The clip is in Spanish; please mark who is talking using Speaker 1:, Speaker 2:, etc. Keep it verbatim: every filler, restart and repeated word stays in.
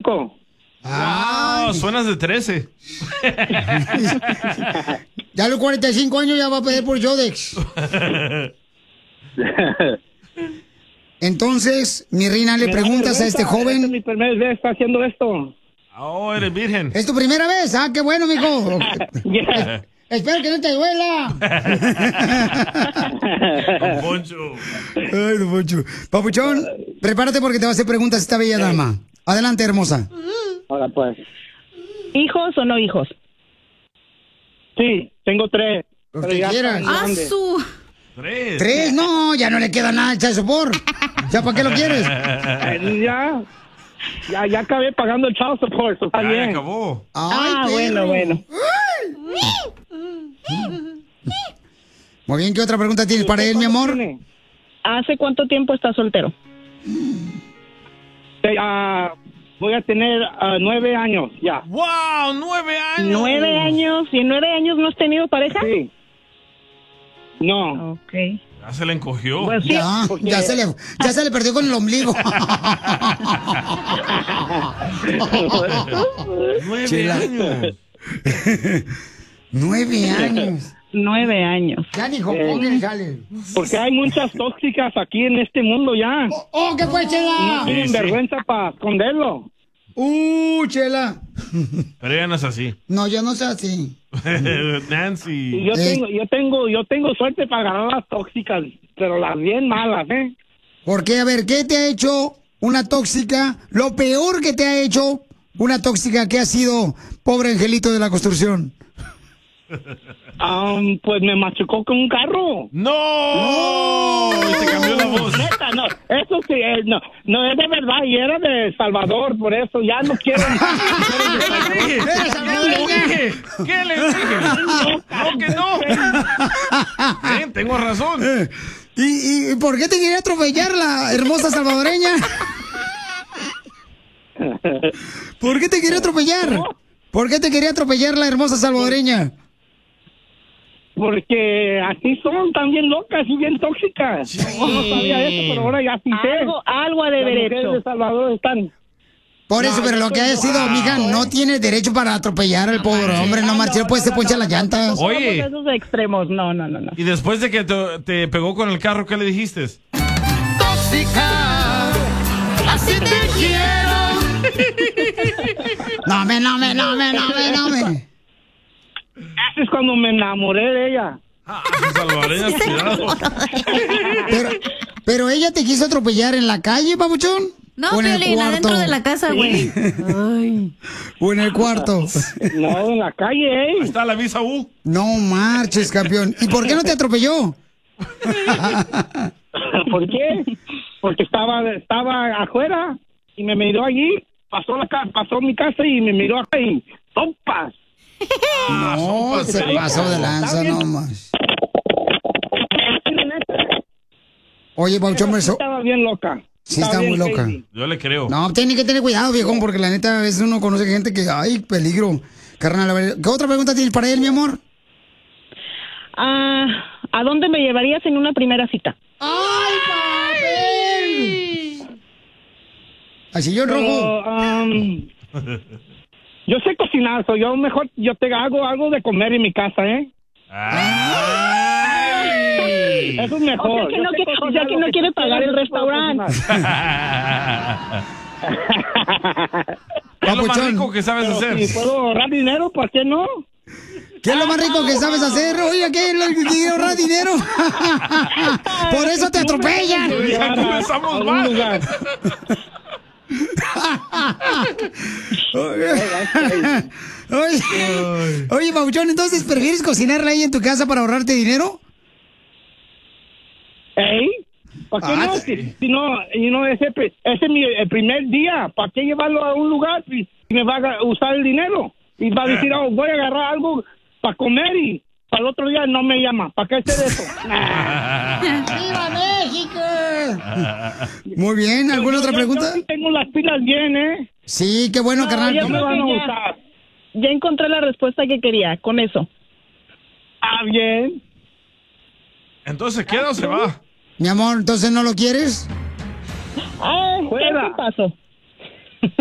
Speaker 1: cinco.
Speaker 2: Ah, suenas de trece.
Speaker 3: Ya a los cuarenta y cinco años ya va a pedir por Yodex. Entonces, mi reina, le preguntas a este joven.
Speaker 1: Es mi primera vez haciendo esto.
Speaker 2: Oh, eres virgen.
Speaker 3: ¿Es tu primera vez? Ah, qué bueno, mijo.
Speaker 1: Yeah.
Speaker 3: Espero que no te duela.
Speaker 2: Don Poncho.
Speaker 3: Ay, don Poncho. Papuchón, prepárate porque te va a hacer preguntas esta bella dama. Adelante, hermosa.
Speaker 1: Ahora pues.
Speaker 4: ¿Hijos o no hijos?
Speaker 1: Sí, tengo tres.
Speaker 3: Los
Speaker 1: pero
Speaker 3: que
Speaker 1: ya
Speaker 3: quieras.
Speaker 1: están
Speaker 5: ¡Ah,
Speaker 1: grandes.
Speaker 5: su!
Speaker 2: Tres.
Speaker 3: Tres, no, ya no le queda nada de sopor. ¿Ya para qué lo quieres?
Speaker 1: Eh, ya, ya, ya acabé pagando el child support, está
Speaker 2: Ya, ya
Speaker 1: bien.
Speaker 2: acabó.
Speaker 3: Ay,
Speaker 4: Ah,
Speaker 3: perro.
Speaker 4: bueno, bueno.
Speaker 3: Muy bien, ¿qué otra pregunta tienes para él, mi amor?
Speaker 1: Tiene?
Speaker 4: ¿Hace cuánto tiempo estás soltero?
Speaker 1: Eh, ah, voy a tener ah, nueve años ya.
Speaker 2: ¡Wow! ¡Nueve años!
Speaker 4: ¿Nueve años? ¿Y en nueve años no has tenido pareja?
Speaker 1: Sí. No.
Speaker 4: Ok.
Speaker 2: Ya se le encogió.
Speaker 4: Pues sí.
Speaker 3: Ya,
Speaker 1: porque-
Speaker 3: ya se le, ya se le perdió con el ombligo.
Speaker 2: ¡Nueve
Speaker 3: Chela.
Speaker 2: años!
Speaker 3: Nueve años.
Speaker 4: Nueve años.
Speaker 3: Ya ni Hong le sale.
Speaker 1: Porque hay muchas tóxicas aquí en este mundo ya.
Speaker 3: ¡Oh, oh, qué fue,
Speaker 1: No
Speaker 3: Chela!
Speaker 1: tienen
Speaker 2: sí.
Speaker 1: vergüenza para esconderlo.
Speaker 3: ¡Uh, Chela!
Speaker 2: Pero ella no es así.
Speaker 3: No, yo no sé así.
Speaker 1: Y
Speaker 2: Nancy.
Speaker 1: yo
Speaker 3: Eh.
Speaker 1: tengo, yo tengo, yo tengo suerte para agarrar las tóxicas, pero las bien malas, ¿eh?
Speaker 3: ¿Por qué? A ver, ¿qué te ha hecho una tóxica? Lo peor que te ha hecho una tóxica que ha sido, pobre angelito de la construcción.
Speaker 1: Um, pues me machucó con un carro.
Speaker 2: ¡No! Y te cambió la voz.
Speaker 1: Neta, no, eso sí, eh, no, no es de verdad y era de Salvador, por eso ya no quiero.
Speaker 2: ¿Qué les dije? ¿Qué les dije? ¿Qué les dije? No, que no. Eh, tengo razón.
Speaker 3: Eh, ¿Y, y por qué te quería atropellar la hermosa salvadoreña? ¿Por qué te quería atropellar? ¿Por qué te quería atropellar la hermosa salvadoreña?
Speaker 1: Porque así son, también locas y bien tóxicas. No, no sabía eso, pero ahora ya sí sé.
Speaker 4: Algo, algo ha de
Speaker 1: Las
Speaker 4: haber
Speaker 1: mujeres
Speaker 4: hecho.
Speaker 1: de Salvador están.
Speaker 3: Por eso,
Speaker 1: No,
Speaker 3: pero
Speaker 1: yo
Speaker 3: lo que ha
Speaker 1: estoy
Speaker 3: sido,
Speaker 1: enojado,
Speaker 3: mija, no
Speaker 1: ¿eh?
Speaker 3: tiene derecho para atropellar al pobre hombre, no marche, pues se poncha las llantas.
Speaker 2: Oye.
Speaker 4: Somos esos extremos. No, no, no, no.
Speaker 2: Y después de que te, te pegó con el carro, ¿qué le dijiste?
Speaker 3: Tóxica, así te quiero. No me, no me, no me, no me, no me.
Speaker 1: Eso es cuando me enamoré de ella.
Speaker 2: Ah, salvadoreñas, cuidado.
Speaker 3: Pero, pero ella te quiso atropellar en la calle, papuchón.
Speaker 5: No,
Speaker 3: ¿O en el
Speaker 5: Piolín,
Speaker 3: cuarto?
Speaker 5: adentro de la casa, güey. Ay.
Speaker 3: ¿O en el cuarto?
Speaker 1: No, en la calle,
Speaker 2: Ahí
Speaker 1: ¿eh?
Speaker 2: está la visa U.
Speaker 3: No marches, campeón. ¿Y por qué no te atropelló?
Speaker 1: ¿Por qué? Porque estaba, estaba afuera y me miró allí, pasó la ca- pasó mi casa y me miró acá y ¡sopas!
Speaker 3: No, se pasó de lanza, no más. Oye, Pauchón, eso.
Speaker 1: Estaba bien loca.
Speaker 3: Sí, está
Speaker 1: bien
Speaker 3: muy loca.
Speaker 1: crazy.
Speaker 2: Yo le creo.
Speaker 3: No, tiene que tener cuidado, viejón, porque la neta a veces uno conoce gente que, ay, peligro. Carnal, a ver, ¿qué otra pregunta tienes para él, mi amor?
Speaker 4: Ah, ¿a dónde me llevarías en una primera cita?
Speaker 3: ¡Ay, papel! Así yo rojo.
Speaker 1: Pero, um, yo sé cocinar, so yo mejor yo te hago algo de comer en mi casa, ¿eh?
Speaker 2: Ay.
Speaker 1: Eso es mejor.
Speaker 4: O sea que
Speaker 1: Yo
Speaker 4: no
Speaker 1: sé
Speaker 4: quiere-
Speaker 1: cocinar
Speaker 4: o sea que
Speaker 1: lo
Speaker 4: no
Speaker 1: que
Speaker 4: quiere
Speaker 1: tú
Speaker 4: pagar el
Speaker 1: quieras,
Speaker 4: restaurante.
Speaker 1: puedo
Speaker 2: ¿Qué es lo más
Speaker 3: Papuchón.
Speaker 2: rico que sabes
Speaker 1: cocinar.
Speaker 2: hacer?
Speaker 1: Si puedo ahorrar dinero, ¿por qué no?
Speaker 3: ¿Qué es lo más rico que sabes hacer? Oiga, ¿qué es lo que quiere ahorrar dinero? Por eso te atropellan.
Speaker 2: Ya comenzamos
Speaker 1: A un
Speaker 2: mal.
Speaker 1: lugar.
Speaker 3: Oye, oye, Papuchón, entonces, ¿prefieres cocinarla ahí en tu casa para ahorrarte dinero?
Speaker 1: ¿Ey? ¿Para qué
Speaker 3: Ah,
Speaker 1: no?
Speaker 3: sí.
Speaker 1: Si, si no, y no ese, pri- ese es mi el primer día. ¿Para qué llevarlo a un lugar si, si me va a usar el dinero? Y va a decir, oh, voy a agarrar algo para comer y para el otro día no me llama. ¿Para qué hacer eso?
Speaker 3: ¡Viva México! Muy bien, ¿alguna otra
Speaker 1: Yo-
Speaker 3: pregunta?
Speaker 1: Yo sí tengo las pilas bien, ¿eh?
Speaker 3: Sí, qué bueno, carnal.
Speaker 4: yo
Speaker 1: No me
Speaker 4: creo
Speaker 1: van a
Speaker 4: que ya.
Speaker 1: usar.
Speaker 4: Ya encontré la respuesta que quería con eso.
Speaker 1: Ah, bien.
Speaker 2: Entonces, ¿queda o se va?
Speaker 3: Mi amor, ¿entonces no lo quieres?
Speaker 4: Ay,
Speaker 1: Fuera.
Speaker 4: ¿qué pasó?